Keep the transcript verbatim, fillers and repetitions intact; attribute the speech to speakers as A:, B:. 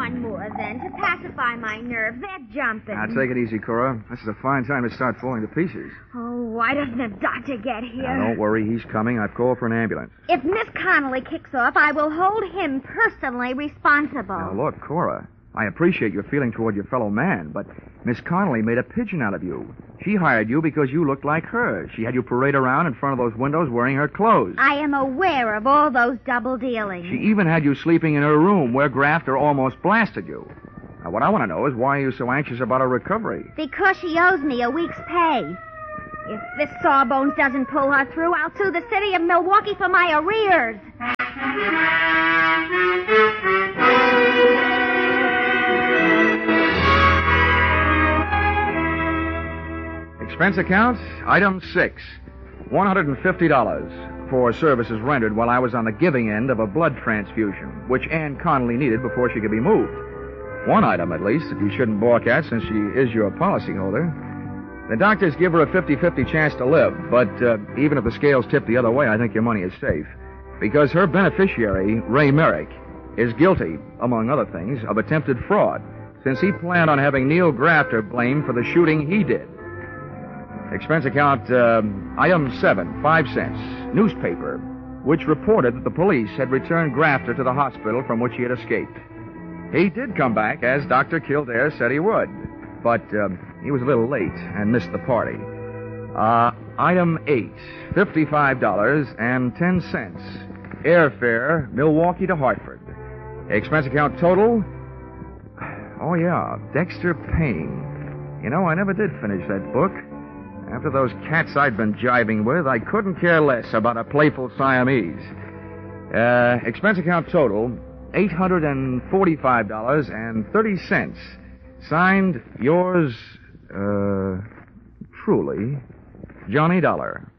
A: one more, then, to pacify my nerves. They're jumping.
B: Now, take it easy, Cora. This is a fine time to start falling to pieces.
A: Oh, why doesn't the doctor get here?
B: Now, don't worry. He's coming. I've called for an ambulance.
A: If Miss Connolly kicks off, I will hold him personally responsible.
B: Now, look, Cora, I appreciate your feeling toward your fellow man, but Miss Connolly made a pigeon out of you. She hired you because you looked like her. She had you parade around in front of those windows wearing her clothes.
A: I am aware of all those double dealings.
B: She even had you sleeping in her room where Grafter almost blasted you. Now, what I want to know is why are you so anxious about her recovery?
A: Because she owes me a week's pay. If this Sawbones doesn't pull her through, I'll sue the city of Milwaukee for my arrears.
B: Expense account, item six, one hundred fifty dollars for services rendered while I was on the giving end of a blood transfusion, which Ann Connolly needed before she could be moved. One item, at least, that you shouldn't balk at since she is your policyholder. The doctors give her a fifty-fifty chance to live, but uh, even if the scales tip the other way, I think your money is safe. Because her beneficiary, Ray Merrick, is guilty, among other things, of attempted fraud, since he planned on having Neil Grafter blamed for the shooting he did. Expense account, uh, item seven, five cents. Newspaper, which reported that the police had returned Grafter to the hospital from which he had escaped. He did come back, as Doctor Kildare said he would, but uh, he was a little late and missed the party. Uh, item eight, fifty-five dollars and ten cents. Airfare, Milwaukee to Hartford. Expense account total, oh yeah, Dexter Payne. You know, I never did finish that book. After those cats I'd been jiving with, I couldn't care less about a playful Siamese. Uh, expense account total, eight hundred forty-five dollars and thirty cents. Signed, yours, uh, truly, Johnny Dollar.